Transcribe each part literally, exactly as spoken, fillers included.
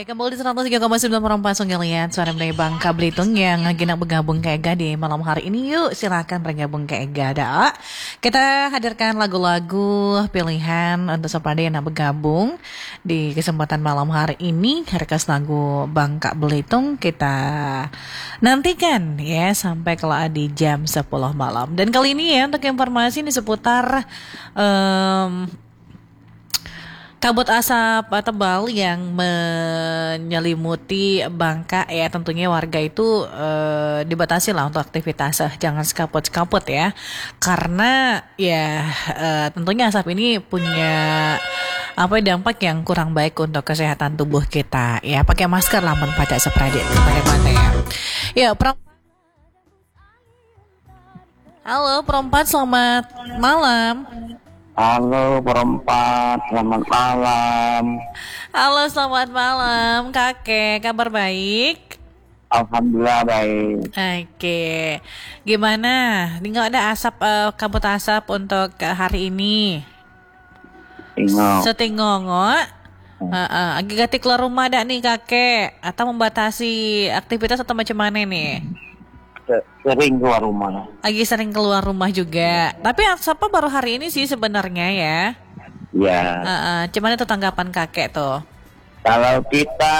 Kembali di seratus tiga koma sembilan Perempat Sunggalian Suara Menai Bangka Belitung yang genap bergabung ke Ega di malam hari ini. Yuk silakan bergabung ke Ega dah. Kita hadirkan lagu-lagu pilihan untuk soprano yang nak bergabung di kesempatan malam hari ini. Rekas lagu Bangka Belitung kita nantikan ya sampai kelak di jam sepuluh malam. Dan kali ini ya untuk informasi ini seputar um, kabut asap tebal yang menyelimuti Bangka ya, tentunya warga itu e, dibatasi lah untuk aktivitas, jangan sekaput-sekaput ya, karena ya e, tentunya asap ini punya apa dampak yang kurang baik untuk kesehatan tubuh kita ya. Pakai masker lah pada sepradik kepada ya. Ya, Prom. Halo Perempat, selamat malam. Halo Perempat, selamat malam. Halo, selamat malam kakek, kabar baik? Alhamdulillah baik. Oke, gimana? Nggak ada asap, uh, kabut asap untuk uh, hari ini? Ingat. Setinggongo? Uh, uh, ganti keluar rumah dak nih kakek? Atau membatasi aktivitas atau macam mana nih? Sering keluar rumah. Lagi sering keluar rumah juga. Tapi asapnya baru hari ini sih sebenarnya ya. Ya. Uh, uh, cuman itu tanggapan kakek tuh. Kalau kita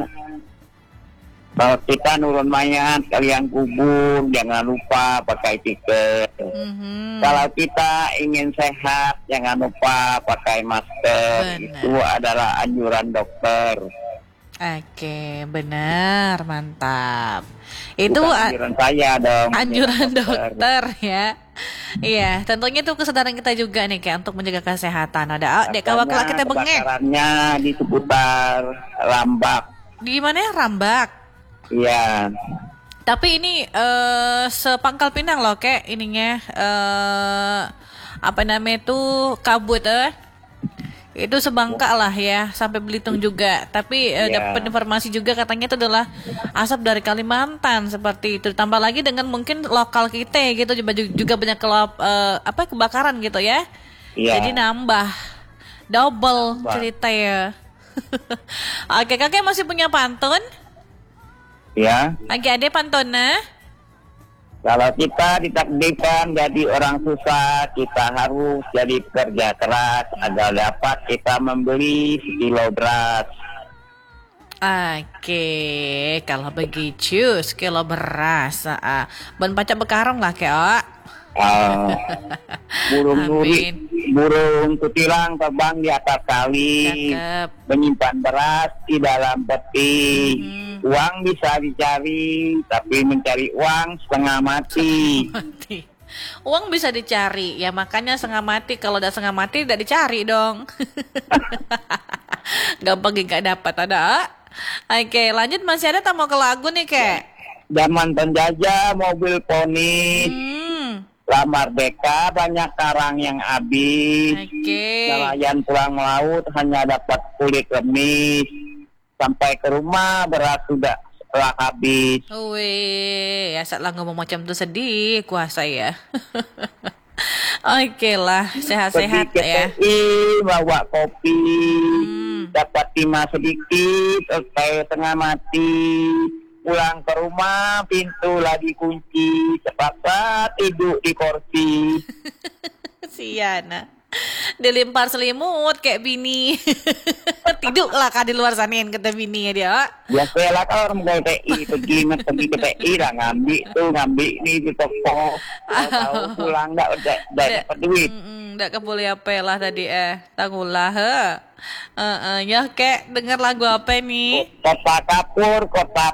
kalau kita nurun mayat kalian kubur, jangan lupa pakai tiket. Mm-hmm. Kalau kita ingin sehat, jangan lupa pakai masker. Benar. Itu adalah anjuran dokter. Oke, benar, mantap. Itu Bukan anjuran saya dong. Anjuran dokter. dokter ya. Iya, tentunya itu kesadaran kita juga nih kayak untuk menjaga kesehatan. Ada dek kawak kita bengek. Kebakarannya di seputar Rambak. Di mana ya Rambak? Iya. Tapi ini eh sepangkal Pinang loh kayak ininya eh apa namanya itu kabut eh. Itu sebangka lah ya sampai Belitung juga. Tapi yeah. uh, dapat informasi juga katanya itu adalah asap dari Kalimantan seperti itu. Tambah lagi dengan mungkin lokal kita gitu juga juga banyak kelop uh, apa kebakaran gitu ya. Yeah. Jadi nambah double nambah. Cerita ya. Oke, kakek masih punya pantun? Ya. Oke, ada pantunnya? Kalau kita ditakdirkan jadi orang susah, kita harus jadi pekerja keras agar dapat kita membeli sekilo beras. Oke, kalau begitu sekilo beras, uh, ban pacak bekarong lah kayak. Uh, burung duri, burung kutilang terbang di atas kali, Cakep. Menyimpan beras di dalam peti. Hmm. Uang bisa dicari, tapi mencari uang setengah mati. mati. Uang bisa dicari, ya makanya setengah mati. Kalau udah setengah mati, udah dicari dong. Gampang gak dapat ada. Oke, lanjut masih ada tamu ke lagu nih kek. Zaman penjajah mobil poni. Hmm. Lamar deka banyak karang yang habis. Oke. Nelayan pulang laut hanya dapat kulit remis. Sampai ke rumah beras sudah telah habis. Wih, ya saat lah ngomong macam tuh sedih kuasa ya. Oke lah, sehat-sehat ya. Pergi ke T I bawa kopi, hmm. dapat timah sedikit, oke tengah mati. Pulang ke rumah pintu lah dikunci, terpaksa tidur di kursi. Siana. Dilempar selimut kayak bini. Tidur lah kan di luar sanain kata bini ya dia. Biasalah kalau orang mau T I pergi pergi ke T I lah ngambil tuh ngambil nih di toko. Tahu pulang enggak udah udah dapat duit. Enggak kebuli apa lah tadi eh tangulah he. Heeh uh, uh, ya kayak denger lagu apa nih? Kota kapur, kota